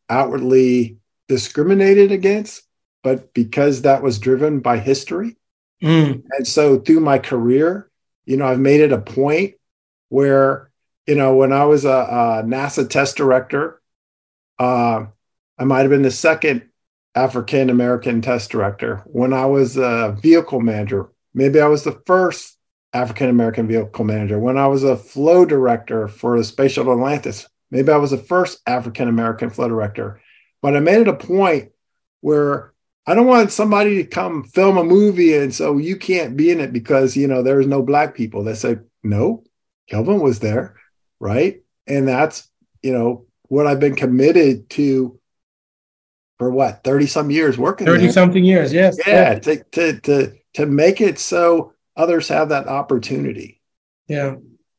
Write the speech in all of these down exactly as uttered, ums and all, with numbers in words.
outwardly discriminated against, but because that was driven by history. Mm. And so through my career, you know, I've made it a point where, you know, when I was a, a NASA test director, uh, I might have been the second African-American test director. When I was a vehicle manager, maybe I was the first African-American vehicle manager. When I was a flow director for the Space Shuttle Atlantis, maybe I was the first African-American flow director. But I made it a point where I don't want somebody to come film a movie and so you can't be in it because, you know, there's no Black people. They say, no, Kelvin was there, right? And that's, you know, what I've been committed to for what, thirty some years working thirty there. something years, yes. Yeah, to, to, to, to make it so others have that opportunity. Yeah.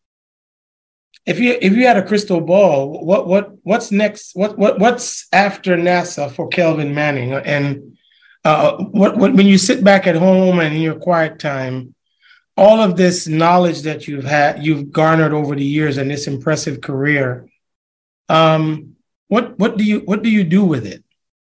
If you if you had a crystal ball, what what what's next? What what what's after NASA for Kelvin Manning? And uh, what what when you sit back at home and in your quiet time, all of this knowledge that you've had, you've garnered over the years and this impressive career, um, what what do you what do you do with it?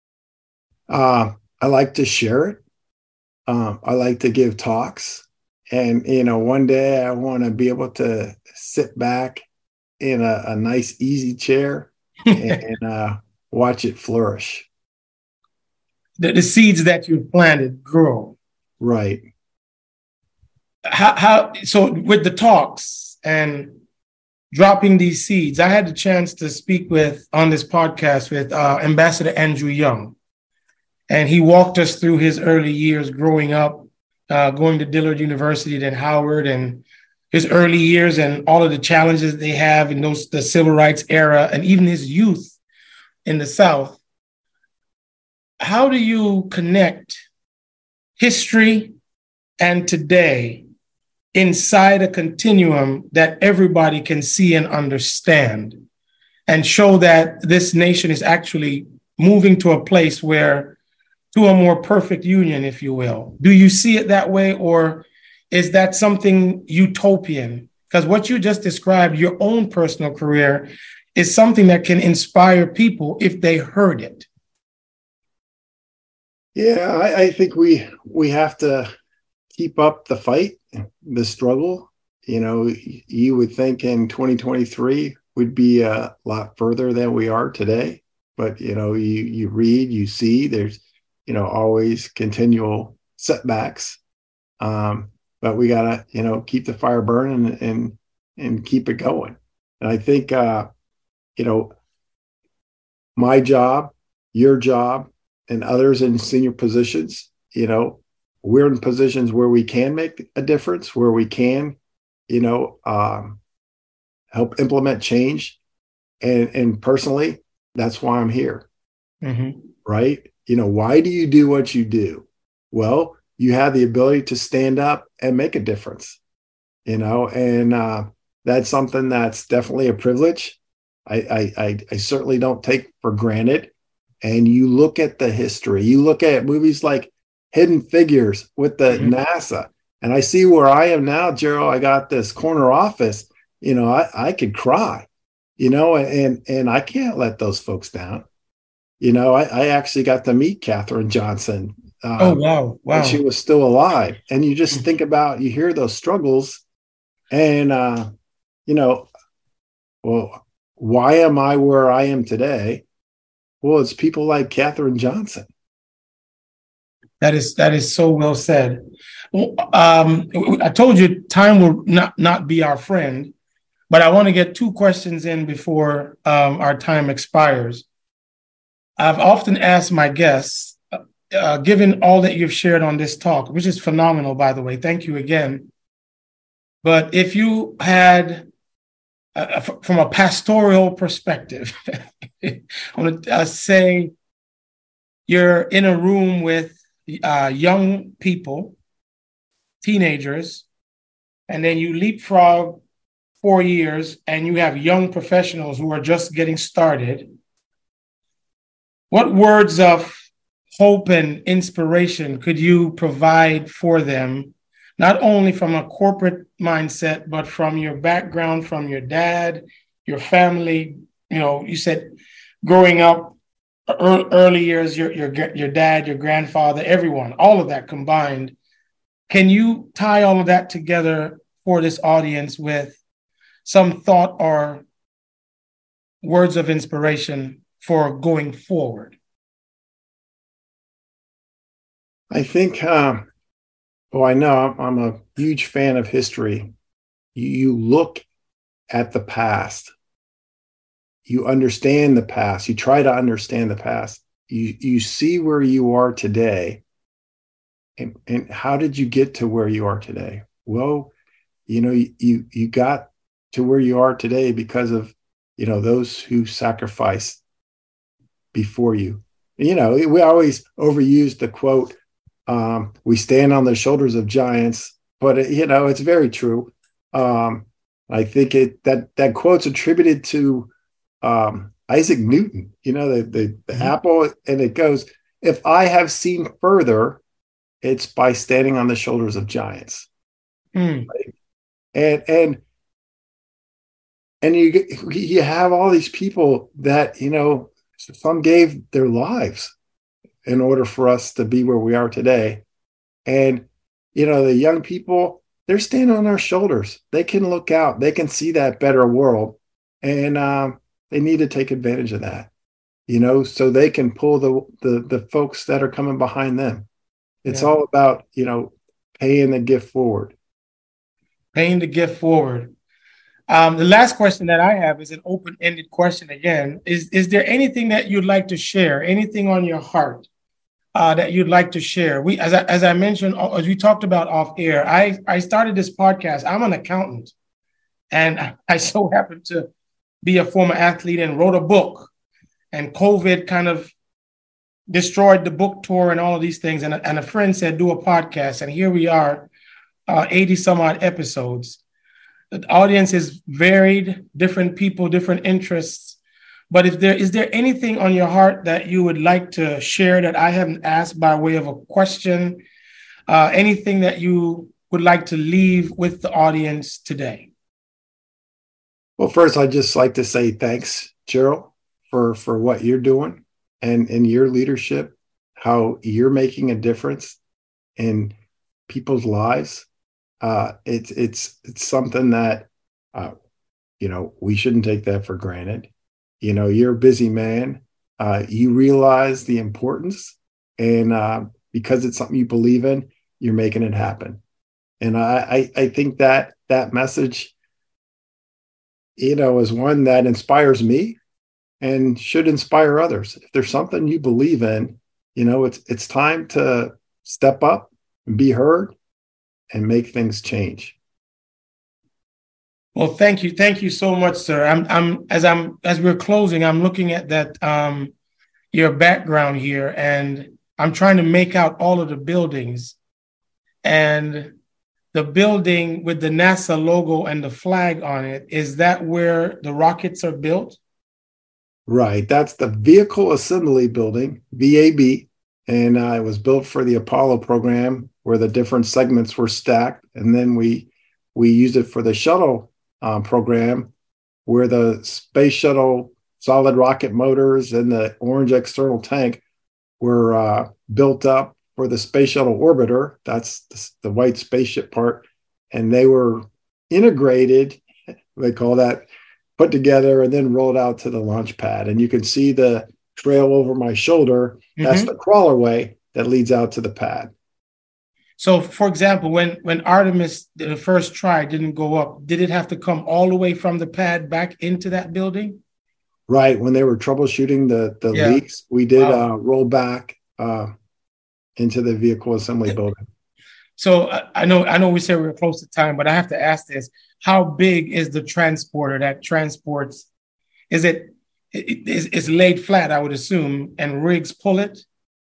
Uh, I like to share it. Um, I like to give talks, and you know, one day I want to be able to sit back in a, a nice, easy chair and uh, watch it flourish. The, the seeds that you've planted grow. Right. How, how, so with the talks and dropping these seeds, I had the chance to speak with, on this podcast with uh, Ambassador Andrew Young. And he walked us through his early years growing up, uh, going to Dillard University, then Howard, and his early years and all of the challenges they have in those the civil rights era, and even his youth in the South. How do you connect history and today inside a continuum that everybody can see and understand, and show that this nation is actually moving to a place where, to a more perfect union, if you will? Do you see it that way, or is that something utopian? Because what you just described, your own personal career, is something that can inspire people if they heard it. Yeah, I, I think we we have to keep up the fight, the struggle. You know, you would think in twenty twenty-three we'd be a lot further than we are today. But, you know, you, you read, you see, there's, you know, always continual setbacks. Um, but we got to, you know, keep the fire burning and, and keep it going. And I think, uh, you know, my job, your job, and others in senior positions, you know, we're in positions where we can make a difference, where we can, you know, um, help implement change. And, and personally, that's why I'm here, mm-hmm. right? You know, why do you do what you do? Well, you have the ability to stand up and make a difference, you know, and uh, that's something that's definitely a privilege. I, I, I, I certainly don't take for granted. And you look at the history, you look at movies like Hidden Figures with the mm-hmm. NASA, and I see where I am now, Gerald. I got this corner office, you know, I, I could cry, you know, and, and I can't let those folks down. You know, I, I actually got to meet Katherine Johnson. Um, oh, wow. Wow. When she was still alive. And you just think about, you hear those struggles and, uh, you know, well, why am I where I am today? Well, it's people like Katherine Johnson. That is, that is so well said. Um, I told you time will not, not be our friend, but I want to get two questions in before um, our time expires. I've often asked my guests, Uh, given all that you've shared on this talk, which is phenomenal, by the way, thank you again. But if you had, uh, f- from a pastoral perspective, I want to uh, say you're in a room with uh, young people, teenagers, and then you leapfrog four years and you have young professionals who are just getting started. What words of hope and inspiration could you provide for them, not only from a corporate mindset, but from your background, from your dad, your family? You know, you said growing up early, early years, your your your dad, your grandfather, everyone, all of that combined. Can you tie all of that together for this audience with some thought or words of inspiration for going forward? I think, uh, well, I know I'm, I'm a huge fan of history. You, you look at the past, you understand the past, you try to understand the past, you, you see where you are today. And, and how did you get to where you are today? Well, you know, you, you got to where you are today because of, you know, those who sacrificed before you. You know, we always overuse the quote, um, we stand on the shoulders of giants, but it, you know, it's very true. Um, I think it that that quote's attributed to um, Isaac Newton, you know, the, the, the mm-hmm. apple, and it goes, if I have seen further, it's by standing on the shoulders of giants. Mm. Right? And, and, and you, you have all these people that, you know, some gave their lives in order for us to be where we are today. And, you know, the young people, they're standing on our shoulders. They can look out. They can see that better world. And um, they need to take advantage of that, you know, so they can pull the, the, the folks that are coming behind them. It's yeah. all about, you know, paying the gift forward. Paying the gift forward. Um, the last question that I have is an open-ended question again. Is, is there anything that you'd like to share, anything on your heart uh, that you'd like to share? We, as I, as I mentioned, as we talked about off air, I, I started this podcast. I'm an accountant, and I so happen to be a former athlete and wrote a book, and COVID kind of destroyed the book tour and all of these things. And a, and a friend said, do a podcast. And here we are, uh, eighty some odd episodes. The audience is varied, different people, different interests. But if there is there anything on your heart that you would like to share that I haven't asked by way of a question, uh, anything that you would like to leave with the audience today? Well, first, I'd just like to say thanks, Gerald, for, for what you're doing and in your leadership, how you're making a difference in people's lives. Uh, it's it's it's something that uh, you know, we shouldn't take that for granted. You know, you're a busy man. Uh, you realize the importance, and uh, because it's something you believe in, you're making it happen. And I I, I think that that message, you know, is one that inspires me and should inspire others. If there's something you believe in, you know, it's it's time to step up and be heard and make things change. Well, thank you. Thank you so much, sir. I'm, I'm, as I'm, as we're closing, I'm looking at that, um, your background here, and I'm trying to make out all of the buildings, and the building with the NASA logo and the flag on it. Is that where the rockets are built? Right. That's the Vehicle Assembly Building, V A B. And uh, it was built for the Apollo program, where the different segments were stacked. And then we we used it for the shuttle um, program, where the space shuttle solid rocket motors and the orange external tank were uh, built up for the space shuttle orbiter. That's the, the white spaceship part. And they were integrated, they call that, put together and then rolled out to the launch pad. And you can see the trail over my shoulder. That's mm-hmm. the crawlerway that leads out to the pad. So, for example, when when Artemis, the first try, didn't go up, did it have to come all the way from the pad back into that building? Right. When they were troubleshooting the, the yeah. leaks, we did wow. uh, roll back uh, into the Vehicle Assembly Building. So uh, I know I know we said we were close to time, but I have to ask this. How big is the transporter that transports? Is it, it is, it's laid flat, I would assume, and rigs pull it?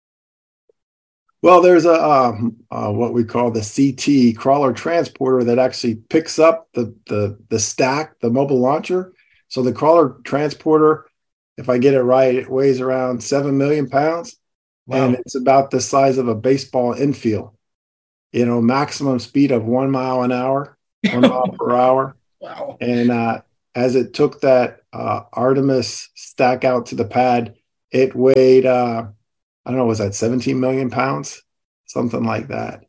Well, there's a um, uh, what we call the C T, crawler transporter, that actually picks up the, the, the stack, the mobile launcher. So the crawler transporter, if I get it right, it weighs around seven million pounds. Wow. And it's about the size of a baseball infield. You know, maximum speed of one mile an hour, one mile per hour. Wow. And uh, as it took that uh, Artemis stack out to the pad, it weighed, uh, I don't know, was that seventeen million pounds? Something like that.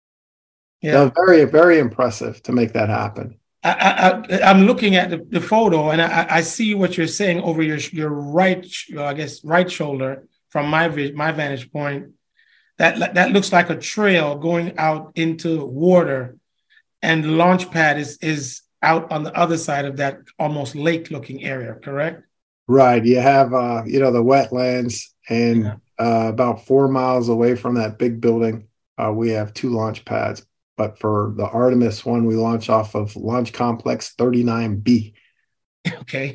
Yeah. So very, very impressive to make that happen. I, I, I'm looking at the, the photo, and I, I see what you're saying over your your right, I guess, right shoulder from my my vantage point. That that looks like a trail going out into water, and the launch pad is is out on the other side of that almost lake-looking area. Correct? Right. You have uh, you know, the wetlands, and yeah. uh, about four miles away from that big building, uh, we have two launch pads. But for the Artemis one, we launch off of Launch Complex thirty-nine B. Okay.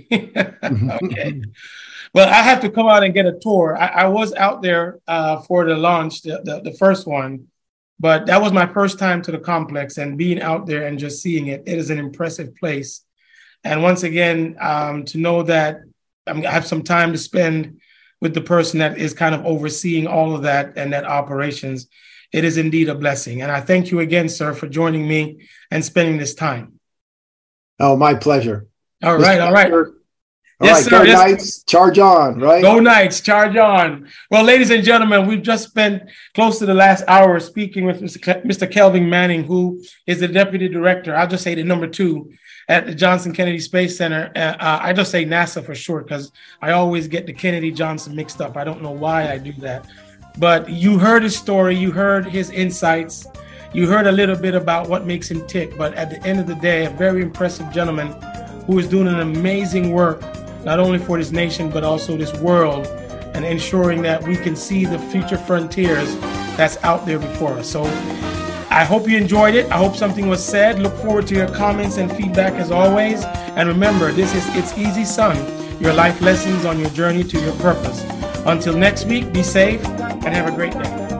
Okay. Well, I have to come out and get a tour. I, I was out there uh, for the launch, the, the, the first one, but that was my first time to the complex, and being out there and just seeing it, it is an impressive place. And once again, um, to know that I'm, I have some time to spend with the person that is kind of overseeing all of that and that operations, it is indeed a blessing. And I thank you again, sir, for joining me and spending this time. Oh, my pleasure. All right, all right. All yes, right, sir. go Yes. Knights, charge on, right? Go Knights, charge on. Well, ladies and gentlemen, we've just spent close to the last hour speaking with Mister Kelvin Manning, who is the Deputy Director, I'll just say the number two, at the Johnson Kennedy Space Center. Uh, I just say NASA for short, because I always get the Kennedy Johnson mixed up. I don't know why I do that. But you heard his story, you heard his insights, you heard a little bit about what makes him tick. But at the end of the day, a very impressive gentleman who is doing an amazing work, not only for this nation, but also this world, and ensuring that we can see the future frontiers that's out there before us. So I hope you enjoyed it. I hope something was said. Look forward to your comments and feedback as always. And remember, this is It's Easy, Son, your life lessons on your journey to your purpose. Until next week, be safe and have a great day.